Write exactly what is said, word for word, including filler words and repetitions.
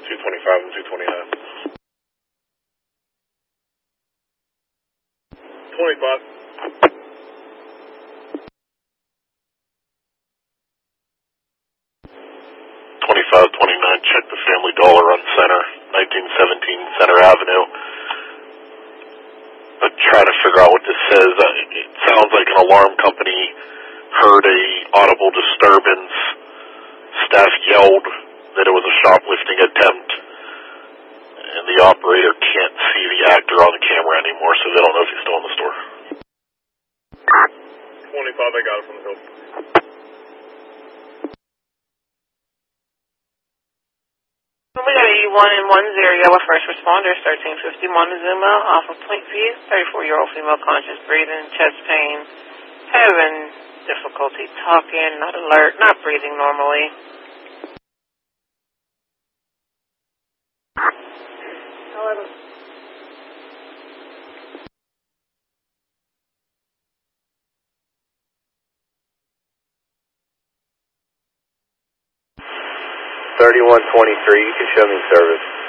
two twenty-five and two twenty-nine. twenty-five. twenty-five twenty-nine, check the Family Dollar on Center, nineteen seventeen Center Avenue. I'm trying to figure out what this says. It sounds like an alarm company heard a audible disturbance. Staff yelled that it was a shoplifting attempt, and the operator can't see the actor on the camera anymore, so they don't know if he's still in the store. twenty-five, I got it from the hill. We got eighty-one and one zero, yellow first responders, thirteen fifty Montezuma, off of Point View, thirty-four-year-old female conscious breathing, chest pain, having difficulty talking, not alert, not breathing normally. However. thirty-one twenty-three, you can show me service.